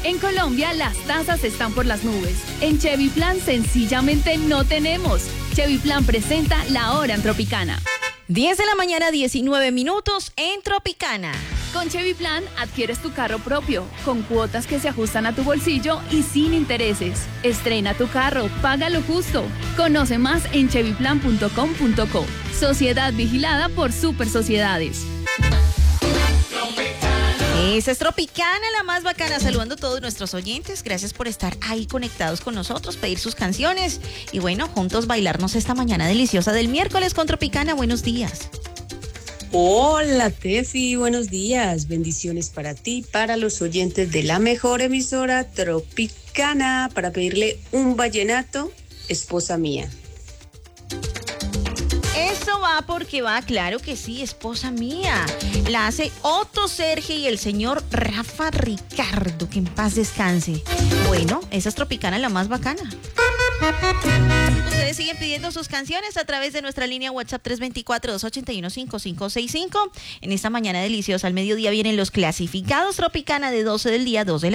En Colombia las tasas están por las nubes. En Chevy Plan sencillamente no tenemos. Chevy Plan presenta La Hora en Tropicana. 10 de la mañana, 19 minutos en Tropicana. Con Chevy Plan adquieres tu carro propio, con cuotas que se ajustan a tu bolsillo y sin intereses. Estrena tu carro, paga lo justo. Conoce más en chevyplan.com.co. Sociedad vigilada por Super Sociedades. Esa es Tropicana, la más bacana, saludando a todos nuestros oyentes. Gracias por estar ahí conectados con nosotros, pedir sus canciones y bueno, juntos bailarnos esta mañana deliciosa del miércoles con Tropicana. Buenos días. Hola Tefi, buenos días, bendiciones para ti, para los oyentes de la mejor emisora Tropicana, para pedirle un vallenato, esposa mía. Eso va porque va, claro que sí, esposa mía. La hace Otto Sergio y el señor Rafa Ricardo, que en paz descanse. Bueno, esa es Tropicana, la más bacana. Ustedes siguen pidiendo sus canciones a través de nuestra línea WhatsApp 324-281-5565. En esta mañana deliciosa al mediodía vienen los clasificados Tropicana de 12 del día, 2 de la